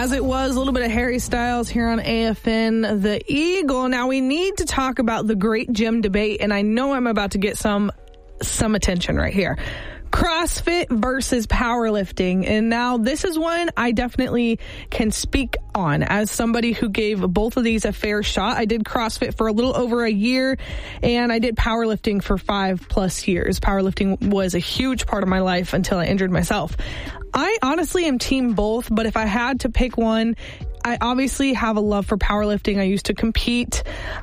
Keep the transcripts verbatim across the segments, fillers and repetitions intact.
As it was, a little bit of Harry Styles here on A F N, The Eagle. Now we need to talk about the great gym debate, and I know I'm about to get some some attention right here. CrossFit versus powerlifting. And now this is one I definitely can speak on as somebody who gave both of these a fair shot. I did CrossFit for a little over a year, and I did powerlifting for five plus years. Powerlifting was a huge part of my life until I injured myself. I honestly am team both, but if I had to pick one, I obviously have a love for powerlifting. I used to compete,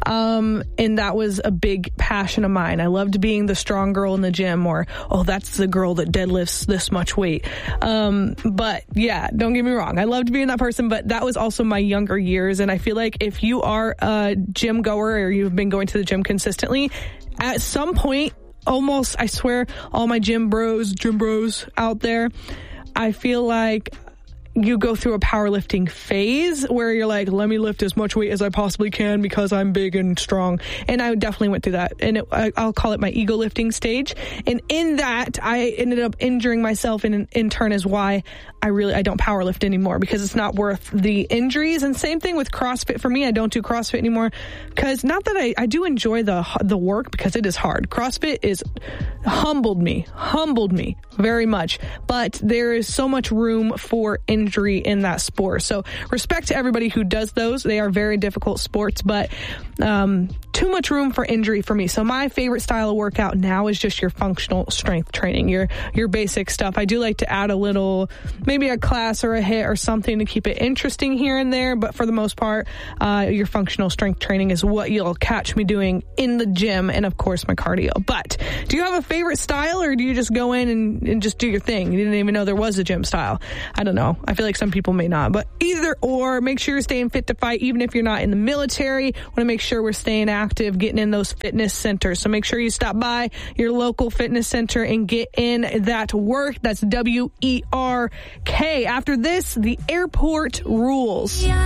um, and that was a big passion of mine. I loved being the strong girl in the gym, or, oh, that's the girl that deadlifts this much weight. Um, but yeah, don't get me wrong. I loved being that person, but that was also my younger years. And I feel like if you are a gym goer or you've been going to the gym consistently, at some point, almost, I swear, all my gym bros, gym bros out there, I feel like you go through a powerlifting phase where you're like, let me lift as much weight as I possibly can because I'm big and strong. And I definitely went through that. And it, I, I'll call it my ego lifting stage. And in that, I ended up injuring myself, and in, in turn is why I really, I don't powerlift anymore, because it's not worth the injuries. And same thing with CrossFit for me. I don't do CrossFit anymore because not that I, I do enjoy the, the work, because it is hard. CrossFit is humbled me, humbled me very much, but there is so much room for injury in that sport. So respect to everybody who does those. They are very difficult sports, but um, too much room for injury for me. So my favorite style of workout now is just your functional strength training, your your basic stuff. I do like to add a little, maybe a class or a hit or something to keep it interesting here and there, but for the most part, uh, your functional strength training is what you'll catch me doing in the gym, and of course my cardio. But do you have a favorite style, or do you just go in and, and just do your thing? You didn't even know there was a gym style. I don't know. I feel like some people may not, but either or, make sure you're staying fit to fight, even if you're not in the military. Want to make sure we're staying active, getting in those fitness centers. So make sure you stop by your local fitness center and get in that work. That's W E R K. After this, the airport rules.